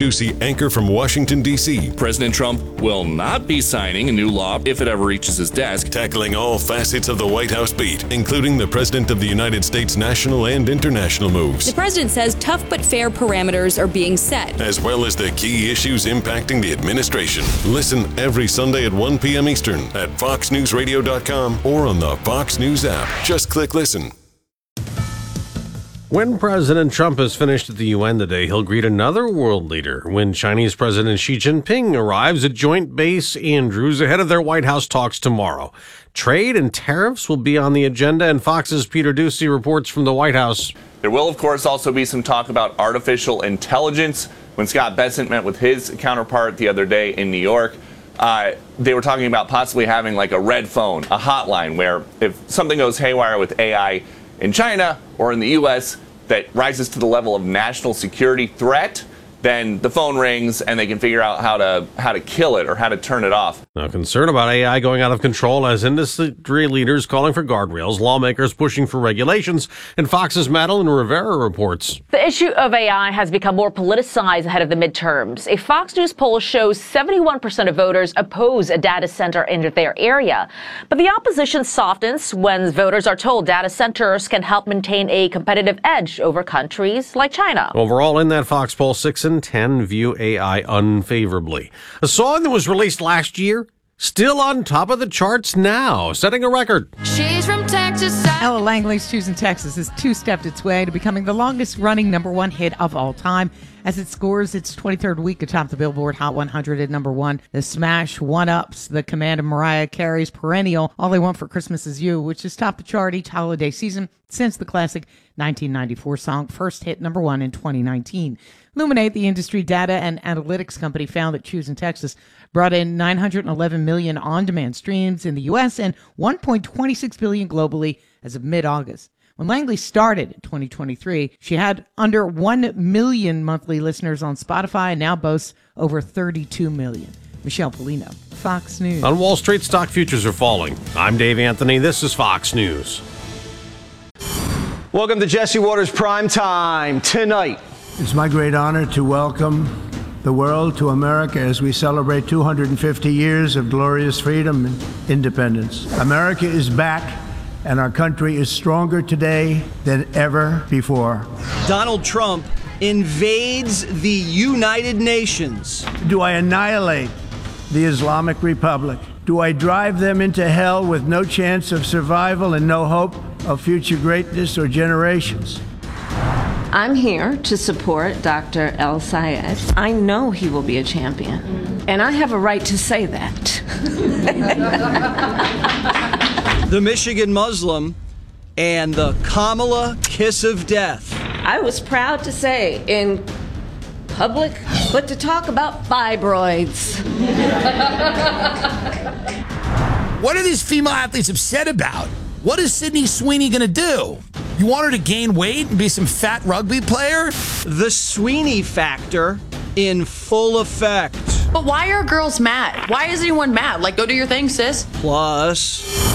Ducey, anchor from Washington, D.C. President Trump will not be signing a new law if it ever reaches his desk. Tackling all facets of the White House beat, including the President of the United States' national and international moves. The president says tough but fair parameters are being set, as well as the key issues impacting the administration. Listen every Sunday at 1 p.m. Eastern at foxnewsradio.com or on the Fox News app. Just click listen. When President Trump is finished at the UN today, he'll greet another world leader when Chinese President Xi Jinping arrives at Joint Base Andrews ahead of their White House talks tomorrow. Trade and tariffs will be on the agenda, and Fox's Peter Ducey reports from the White House. There will, of course, also be some talk about artificial intelligence. When Scott Bessent met with his counterpart the other day in New York, they were talking about possibly having like a red phone, a hotline, where if something goes haywire with AI in China or in the U.S. that rises to the level of national security threat, then the phone rings and they can figure out how to kill it or how to turn it off. Now, concern about AI going out of control as industry leaders calling for guardrails, lawmakers pushing for regulations, and Fox's Madeline Rivera reports. The issue of AI has become more politicized ahead of the midterms. A Fox News poll shows 71% of voters oppose a data center in their area. But the opposition softens when voters are told data centers can help maintain a competitive edge over countries like China. Overall, in that Fox poll, 6 in 10 view AI unfavorably. A song that was released last year, still on top of the charts now, setting a record. She's from Texas. Ella Langley's Choosing Texas has two-stepped its way to becoming the longest-running #1 hit of all time as it scores its 23rd week atop the Billboard Hot 100 at #1. The smash one-ups the command of Mariah Carey's perennial All I Want for Christmas Is You, which has topped the chart each holiday season since the classic 1994 song first hit #1 in 2019. Luminate, the industry data and analytics company, found that Choosing Texas brought in 911 million on-demand streams in the U.S. and 1.26 billion globally as of mid-August. When Langley started in 2023, she had under 1 million monthly listeners on Spotify and now boasts over 32 million. Michelle Polino, Fox News. On Wall Street, stock futures are falling. I'm Dave Anthony. This is Fox News. Welcome to Jesse Watters Prime Time. Tonight, it's my great honor to welcome the world to America as we celebrate 250 years of glorious freedom and independence. America is back, and our country is stronger today than ever before. Donald Trump invades the United Nations. Do I annihilate the Islamic Republic? Do I drive them into hell with no chance of survival and no hope of future greatness or generations? I'm here to support Dr. El Sayed. I know he will be a champion, and I have a right to say that. The Michigan Muslim and the Kamala kiss of death. I was proud to say in public, but to talk about fibroids. What are these female athletes upset about? What is Sydney Sweeney going to do? You want her to gain weight and be some fat rugby player? The Sweeney factor in full effect. But why are girls mad? Why is anyone mad? Like, go do your thing, sis. Plus,